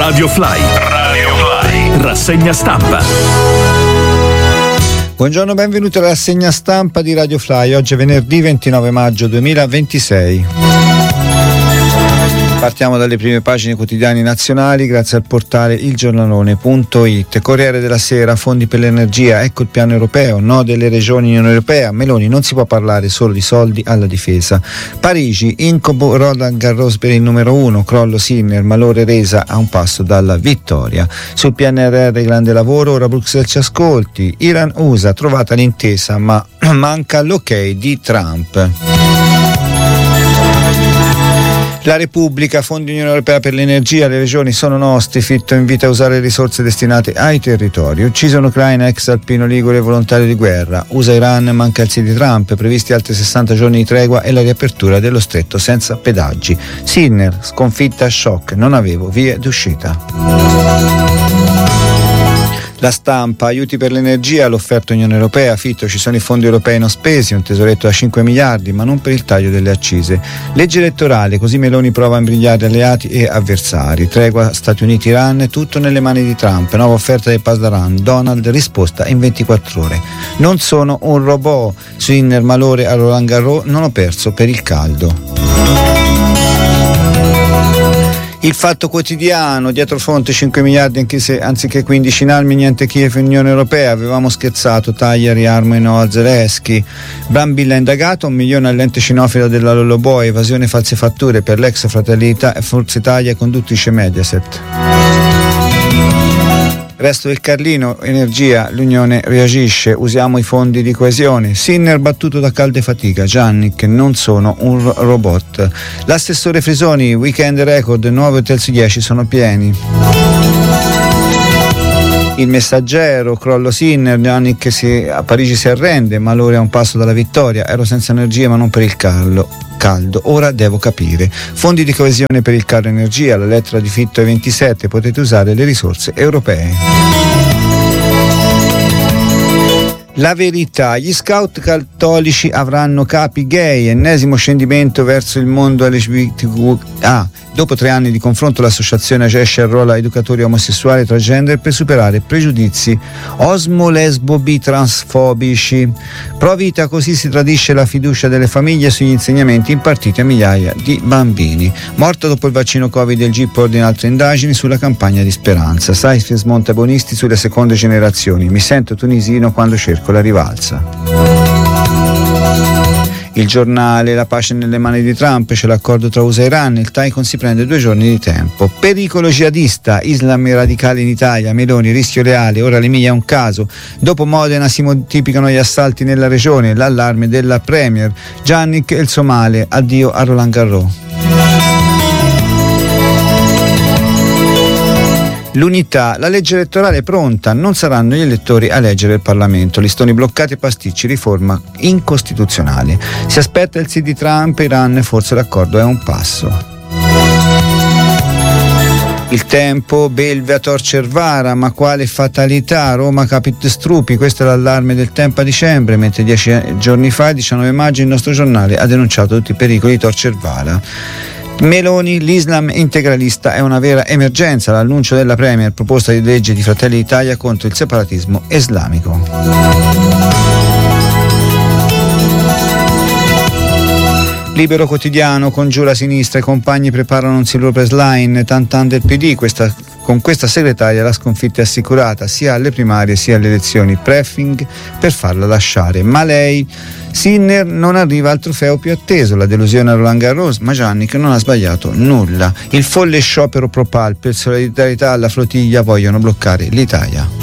Radio Fly. Rassegna stampa. Buongiorno, benvenuti alla rassegna stampa di Radio Fly. Oggi è venerdì 29 maggio 2026. Partiamo dalle prime pagine quotidiani nazionali grazie al portale ilgiornalone.it. Corriere della Sera, fondi per l'energia, ecco il piano europeo, no delle regioni Unione Europea, Meloni non si può parlare solo di soldi alla difesa. Parigi, incubo Roland Garros per il numero 1, crollo Sinner, malore resa a un passo dalla vittoria. Sul PNRR grande lavoro, ora Bruxelles ci ascolti. Iran-USA, trovata l'intesa ma manca l'ok di Trump. La Repubblica, fondi Unione Europea per l'energia, le regioni sono nostri, Fitto invita a usare risorse destinate ai territori. Ucciso in Ucraina, ex alpino ligure volontario di guerra. USA-Iran, manca il sì di Trump, previsti altri 60 giorni di tregua e la riapertura dello stretto senza pedaggi. Sinner, sconfitta shock, non avevo vie d'uscita. La Stampa, aiuti per l'energia, l'offerta Unione Europea, Fitto, ci sono i fondi europei non spesi, un tesoretto da 5 miliardi, ma non per il taglio delle accise. Legge elettorale, così Meloni prova a imbrigliare alleati e avversari. Tregua Stati Uniti-Iran, tutto nelle mani di Trump. Nuova offerta del Pasdaran, Donald, risposta in 24 ore. Non sono un robot, Sinner, malore a Roland Garros, non ho perso per il caldo. Il Fatto Quotidiano, dietro fronte 5 miliardi anche se anziché 15 in armi, niente Kiev e Unione Europea, avevamo scherzato, taglia, riarmo e no a Zelensky. Brambilla indagato, 1 milione all'ente cinofila della Lolloboy, evasione e false fatture per l'ex Fratelli e Forza Italia conduttrice Mediaset. Resto del Carlino, energia, l'Unione reagisce, usiamo i fondi di coesione. Sinner battuto da calda e fatica, Gianni che non sono un robot. L'assessore Frisoni, weekend record, 9 hotel su 10 sono pieni. Il Messaggero, crollo Sinner, Gianni che a Parigi si arrende, malore a un passo dalla vittoria, ero senza energia ma non per il caldo, ora devo capire. Fondi di coesione per il carro energia, la lettera di Fitto ai 27, potete usare le risorse europee. La Verità, gli scout cattolici avranno capi gay, ennesimo scendimento verso il mondo LGBTQA. Dopo 3 anni di confronto l'associazione agisce arruola educatori omosessuali e transgender per superare pregiudizi osmo-lesbo-bi-transfobici. Pro vita, così si tradisce la fiducia delle famiglie sugli insegnamenti impartiti a migliaia di bambini. Morto dopo il vaccino Covid, il GIP ordina altre indagini sulla campagna di Speranza. Saif smonta buonisti sulle seconde generazioni. Mi sento tunisino quando cerco la rivalsa. Il Giornale, la pace nelle mani di Trump, c'è l'accordo tra USA e Iran, il Taikon si prende 2 giorni di tempo. Pericolo jihadista, Islam e radicali in Italia, Meloni, rischio reale, ora l'Emilia è un caso. Dopo Modena si moltiplicano gli assalti nella regione, l'allarme della Premier. Giannic e il Somale, addio a Roland Garros. L'Unità, la legge elettorale pronta, non saranno gli elettori a leggere il Parlamento, listoni bloccati e pasticci, riforma incostituzionale. Si aspetta il sì di Trump, Iran, forse l'accordo è un passo. Il Tempo, belve a Tor Cervara, ma quale fatalità, Roma capit strupi, questo è l'allarme del Tempo a dicembre, mentre 10 giorni fa, il 19 maggio, il nostro giornale ha denunciato tutti i pericoli di Tor Cervara. Meloni, l'Islam integralista è una vera emergenza, l'annuncio della Premier, proposta di legge di Fratelli d'Italia contro il separatismo islamico. Libero Quotidiano, congiura sinistra, i compagni preparano un siluro press line, tantan del PD, con questa segretaria la sconfitta è assicurata sia alle primarie sia alle elezioni, preffing per farla lasciare, ma lei, Sinner, non arriva al trofeo più atteso, la delusione a Roland Garros, ma Gianni che non ha sbagliato nulla. Il folle sciopero pro Pal, per solidarietà alla flottiglia vogliono bloccare l'Italia.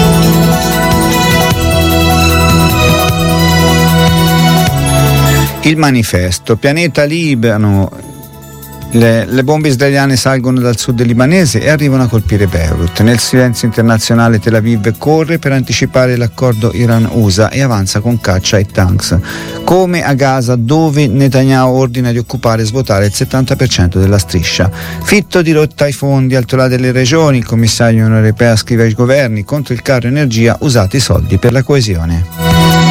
Il Manifesto, pianeta Libano, le bombe israeliane salgono dal sud libanese e arrivano a colpire Beirut. Nel silenzio internazionale Tel Aviv corre per anticipare l'accordo Iran-USA e avanza con caccia e tanks. Come a Gaza, dove Netanyahu ordina di occupare e svuotare il 70% della striscia. Fitto dirotta ai fondi, alto là delle regioni, il commissario Unione Europea scrive ai governi contro il carro energia, usate i soldi per la coesione.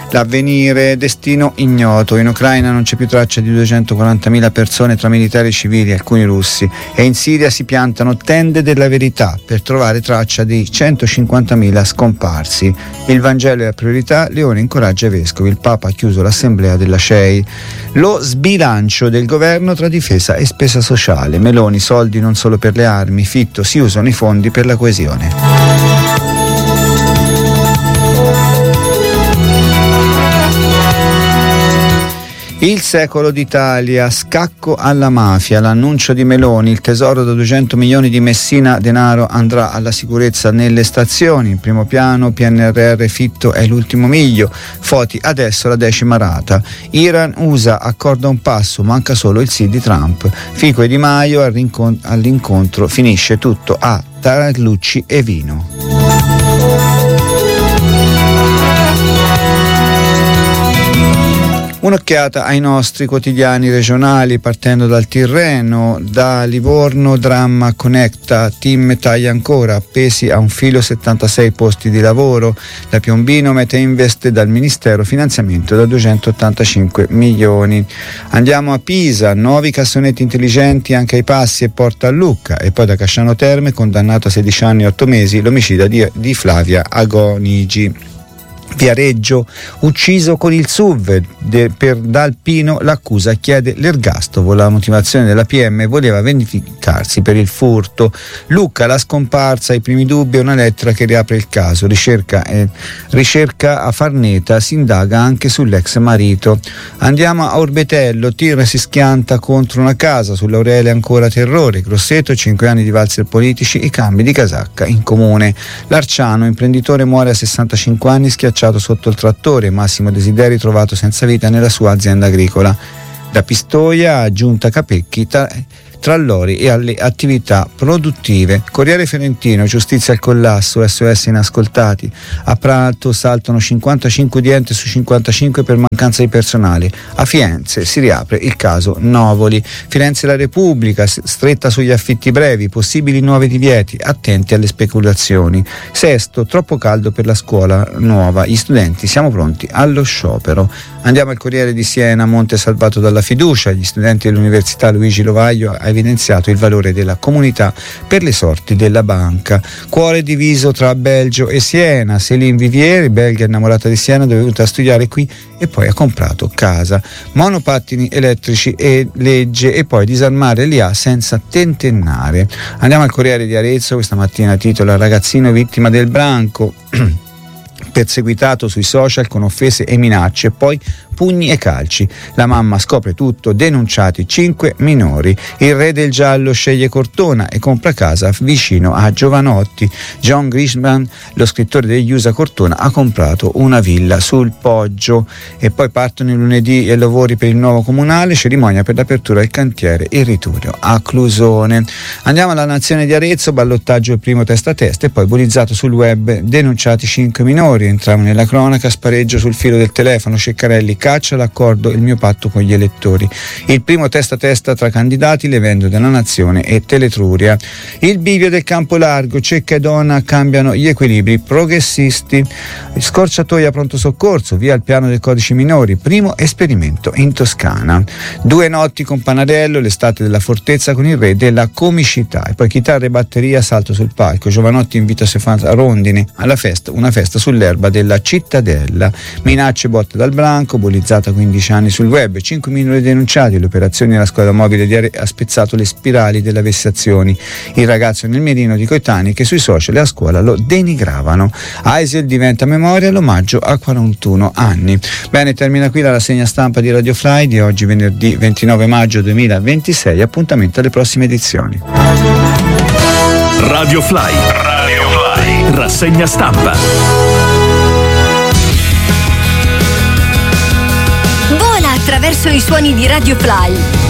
L'Avvenire, destino ignoto. In Ucraina non c'è più traccia di 240.000 persone tra militari e civili, alcuni russi, e in Siria si piantano tende della verità per trovare traccia di 150.000 scomparsi. Il Vangelo è la priorità, Leone incoraggia i vescovi, il Papa ha chiuso l'assemblea della CEI. Lo sbilancio del governo tra difesa e spesa sociale. Meloni, soldi non solo per le armi, Fitto, si usano i fondi per la coesione. Il secolo d'Italia, scacco alla mafia, l'annuncio di Meloni, il tesoro da 200 milioni di Messina denaro andrà alla sicurezza nelle stazioni, in primo piano PNRR, Fitto è l'ultimo miglio, Foti adesso la 10ª rata, Iran, USA, accorda un passo, manca solo il sì di Trump, Fico e Di Maio all'incontro, finisce tutto a tarallucci e vino. Un'occhiata ai nostri quotidiani regionali partendo dal Tirreno, da Livorno, dramma Connecta, team taglia ancora, appesi a un filo 76 posti di lavoro, da Piombino Meta Invest dal Ministero finanziamento da 285 milioni. Andiamo a Pisa, nuovi cassonetti intelligenti anche ai Passi e Porta a Lucca, e poi da Casciano Terme, condannato a 16 anni e 8 mesi l'omicida di Flavia Agonigi. Viareggio, ucciso con il SUV, per D'Alpino l'accusa chiede l'ergastolo, la motivazione della PM voleva vendicarsi per il furto. Lucca, la scomparsa, i primi dubbi, una lettera che riapre il caso, ricerca a Farneta, si indaga anche sull'ex marito. Andiamo a Orbetello, tir si schianta contro una casa, sull'Aurelia ancora terrore, Grosseto, 5 anni di valzer politici, i cambi di casacca in comune. L'Arciano, imprenditore muore a 65 anni schiacciato sotto il trattore, Massimo Desideri trovato senza vita nella sua azienda agricola. Da Pistoia a Giunta Capecchi, tra l'ori e alle attività produttive. Corriere Fiorentino, giustizia al collasso, SOS inascoltati. A Prato saltano 55 udienze su 55 per mancanza di personale. A Firenze si riapre il caso Novoli. Firenze la Repubblica, stretta sugli affitti brevi, possibili nuovi divieti, attenti alle speculazioni. Sesto, troppo caldo per la scuola nuova, gli studenti siamo pronti allo sciopero. Andiamo al Corriere di Siena, Monte salvato dalla fiducia, gli studenti dell'Università Luigi Lovaglio ha evidenziato il valore della comunità per le sorti della banca. Cuore diviso tra Belgio e Siena, Céline Vivier, belga innamorata di Siena, dove è venuta a studiare qui e poi ha comprato casa. Monopattini elettrici e legge, e poi disarmare l'IA senza tentennare. Andiamo al Corriere di Arezzo, questa mattina titola ragazzino vittima del branco perseguitato sui social con offese e minacce, poi pugni e calci. La mamma scopre tutto, denunciati 5 minori. Il re del giallo sceglie Cortona e compra casa vicino a Giovanotti. John Grisham, lo scrittore degli USA Cortona, ha comprato una villa sul Poggio. E poi partono il lunedì i lavori per il nuovo comunale, cerimonia per l'apertura del cantiere Il Riturio a Clusone. Andiamo alla Nazione di Arezzo, ballottaggio il primo testa a testa e poi bullizzato sul web, denunciati 5 minori. Entriamo nella cronaca, spareggio sul filo del telefono, Ceccarelli caccia l'accordo Il mio patto con gli elettori. Il primo testa a testa tra candidati, le vendite della Nazione e Teletruria. Il bivio del campo largo, Cecca e Donna cambiano gli equilibri progressisti. Scorciatoia pronto soccorso, via il piano del codice minori, primo esperimento in Toscana. 2 notti con Panarello, l'estate della fortezza con il re della comicità. E poi chitarra e batteria, salto sul palco, Giovanotti invita Stefano Rondini alla festa, una festa sull'erba della cittadella. Minacce botte dal branco, bullizzata 15 anni sul web, 5 minori denunciati, le operazioni della squadra mobile di ha spezzato le spirali delle vessazioni. Il ragazzo nel mirino di coetanei che sui social e a scuola lo denigravano. Aisel diventa memoria, l'omaggio a 41 anni. Bene, termina qui la rassegna stampa di Radio Fly di oggi, venerdì 29 maggio 2026. Appuntamento alle prossime edizioni. Radio Fly, rassegna stampa. Vola attraverso i suoni di Radio Fly.